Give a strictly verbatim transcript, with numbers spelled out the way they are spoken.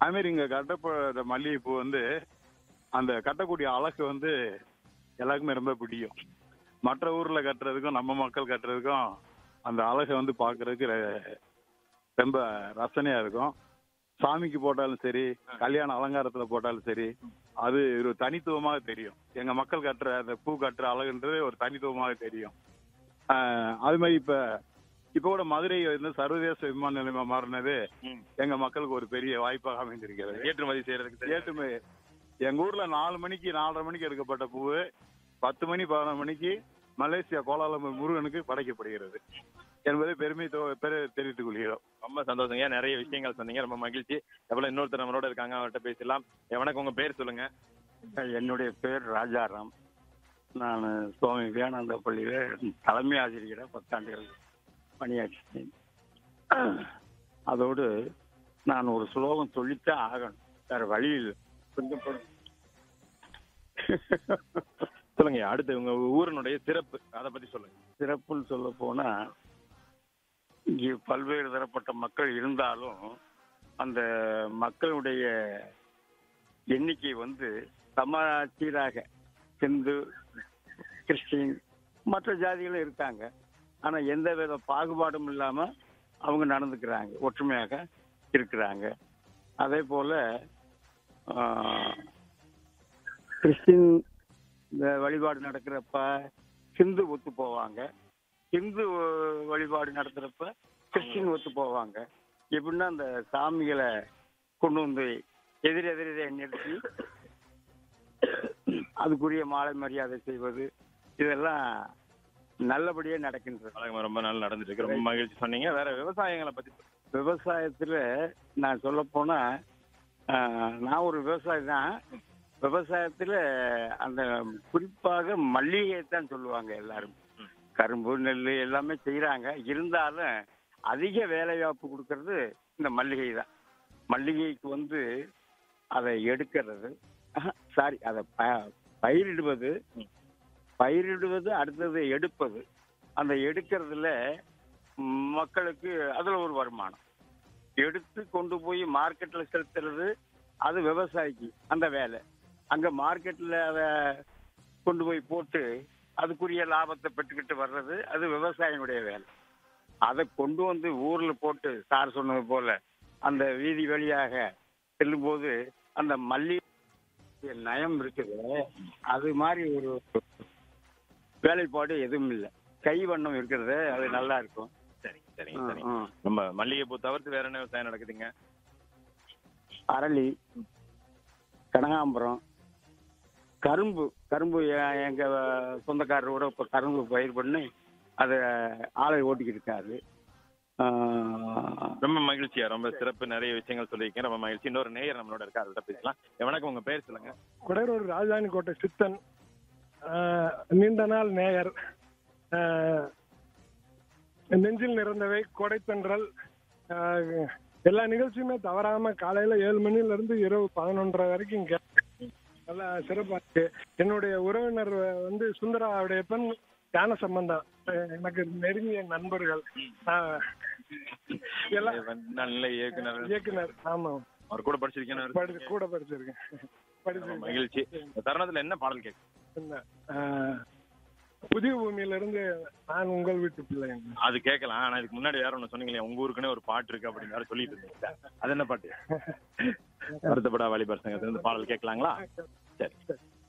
அது மாதிரி இங்க கட்டப்படுற மல்லிகைப்பூ வந்து அந்த கட்டக்கூடிய அழகு வந்து எல்லாருக்குமே ரொம்ப பிடிக்கும். மற்ற ஊர்ல கட்டுறதுக்கும் நம்ம மக்கள் கட்டுறதுக்கும் அந்த அழகை வந்து பார்க்கறதுக்கு ரெ- ரொம்ப ரசனையா இருக்கும். சாமிக்கு போட்டாலும் சரி, கல்யாண அலங்காரத்துல போட்டாலும் சரி, அது ஒரு தனித்துவமாக தெரியும். எங்க மக்கள் கட்டுற அந்த பூ கட்டுற அழகுன்றது ஒரு தனித்துவமாக தெரியும். ஆஹ் அது மாதிரி இப்ப இப்ப கூட மதுரை வந்து சர்வதேச விமான நிலையமா மாறினது ம். எங்க மக்களுக்கு ஒரு பெரிய வாய்ப்பாக அமைந்திருக்கிறது. ஏற்றுமதி செய்யறதுக்கு தெரியும். ஏற்றுமதி எங்க ஊர்ல நாலு மணிக்கு நாலரை மணிக்கு எடுக்கப்பட்ட பூவு பத்து மணி பதினொரு மணிக்கு மலேசியா கோலாலம்பூர் முருகனுக்கு படைக்கப்படுகிறது என்பதை பெருமை தொ- பெரு- தெரிவித்துக் கொள்கிறோம். ரொம்ப சந்தோஷங்க. நிறைய விஷயங்கள் சொன்னீங்க. ரொம்ப மகிழ்ச்சி. எவ்வளவு இன்னொருத்தர் நம்மளோட இருக்காங்க, அவர்கிட்ட பேசலாம். வணக்கம், உங்க பேர் சொல்லுங்க. என்னுடைய பேர் ராஜாராம். நான் சுவாமி விவேகானந்த பள்ளியில் தலைமை ஆசிரியராக பத்தாண்டுகள் பணியாற்றினேன். அதோடு நான் ஒரு ஸ்லோகம் சொல்லித்தான் ஆகணும், வேற வழியில். கொஞ்சம் பொறு- சொல்லுங்க, அடுத்து உங்க ஊரினுடைய சிறப்பு, அதை பத்தி சொல்லுங்க. சிறப்புன்னு சொல்ல போனா, இங்கே பல்வேறு தரப்பட்ட மக்கள் இருந்தாலும் அந்த மக்களுடைய எண்ணிக்கை வந்து சமச்சீராக இந்து, கிறிஸ்டின், மற்ற ஜாதிகளும் இருக்காங்க. ஆனா எந்த வித பாகுபாடும் இல்லாம அவங்க நடந்துக்கிறாங்க, ஒற்றுமையாக இருக்கிறாங்க. அதே போல ஆஹ், கிறிஸ்டின் இந்த வழிபாடு நடக்கிறப்ப ஹிந்து ஒத்து போவாங்க, ஹிந்து வழிபாடு நடத்துறப்ப கிறிஸ்டின் ஒத்து போவாங்க. எப்படின்னா அந்த சாமிகளை கொண்டு வந்து எதிர் எதிரே நிறுத்தி அதுக்குரிய மாலை மரியாதை செய்வது, இதெல்லாம் நல்லபடியா நடக்கின்றது. வணக்கம், ரொம்ப நாள் நடந்துட்டு இருக்கு. ரொம்ப மகிழ்ச்சி சொன்னீங்க. வேற விவசாயங்களை பத்தி சொல்லுங்க. விவசாயத்துல நான் சொல்ல போனா, ஆஹ், நான் ஒரு விவசாயி தான். விவசாயத்துல அந்த குறிப்பாக மல்லிகை தான் சொல்லுவாங்க எல்லாரும். கரும்பு, நெல் எல்லாமே செய்யறாங்க. இருந்தாலும் அதிக வேலைவாய்ப்பு கொடுக்கறது இந்த மல்லிகை தான். மல்லிகைக்கு வந்து அதை எடுக்கிறது, சாரி, அதை ப- பயிரிடுவது, பயிரிடுவது அடுத்தது எடுப்பது. அந்த எடுக்கிறதுல மக்களுக்கு அதுல ஒரு வருமானம். எடுத்து கொண்டு போய் மார்க்கெட்ல செலுத்துறது அது விவசாயிக்கு அந்த வேலை. அங்க மார்க்கெட்ல அதை கொண்டு போய் போட்டு அதுக்குரிய லாபத்தை பெற்றுக்கிட்டு வர்றது அது விவசாயினுடைய வேலை. அதை கொண்டு வந்து ஊர்ல போட்டு சார் சொன்னது போல அந்த வீதி வழியாக செல்லும்போது அந்த மல்லிகை நயம் இருக்குது, அது மாதிரி ஒரு வேலைப்பாடு எதுவும் இல்லை. கை வண்ணம் இருக்கிறது, அது நல்லா இருக்கும். சரிங்க, சரிங்க, ஆ, சரிங்க. ஆ. நம்ம மல்லிகைப்பூ தவிர்த்து வேற என்ன விவசாயம் நடக்குதுங்க? அரளி, கனகாம்பரம், கரும்பு. கரும்பு எ- எங்க சொந்தக்காரரோட இப்போ கரும்பு பயிர் பண்ணி அதை ஆளை ஓட்டிக்கிட்டு இருக்காரு. ஆஹ், ரொம்ப மகிழ்ச்சியா, ரொம்ப சிறப்பு. நிறைய விஷயங்கள் சொல்லியிருக்கேன். ரொம்ப மகிழ்ச்சி. இன்னொரு நேயர் நம்மளோட இருக்கா, அவர்கிட்ட பேசலாம். வணக்கம், உங்க பேர் சொல்லுங்க. குடையூர் ராஜதானி கோட்டை சித்தன், ஆஹ், நீண்ட நாள் நேயர். ஆஹ், நெஞ்சில் நிறந்தவை கொடைத்தன்றல். ஆஹ், எல்லா நிகழ்ச்சியுமே தவறாம காலையில ஏழு மணில இருந்து இரவு பதினொன்றரை வரைக்கும் கே- நல்லா சிறப்பா இருக்கு. என்னுடைய உறவினர் வந்து சுந்தராவுடைய பெண் ஞான சம்பந்தம், ஆஹ், எனக்கு நெருங்கிய நண்பர்கள். ஆஹ், எல்லாம் நல்ல இயக்குனர். இயக்குனர். ஆமா, அவர் கூட படிச்சிருக்கேன். படி கூட படிச்சிருக்கேன் படிச்சிருக்கேன் மகிழ்ச்சி. இந்த தருணத்துல என்ன பாடல் கேட்கும்? என்ன, ஆஹ், புதிய பூமியில இருந்து நான் உங்கள் வீட்டு பிள்ளைங்க. அது கேட்கலாம். ஆனா இதுக்கு முன்னாடி வேற ஒண்ணு சொன்னீங்களே, உங்க ஊருக்குன்னே ஒரு பாட்டு இருக்கு அப்படின்னு வேற சொல்லிட்டு இருந்தீங்க. அது என்ன பாட்டு? வருத்தப்படா வாலிபர் சங்கத்துல இருந்து பாடல் கேட்கலாங்களா? சரி.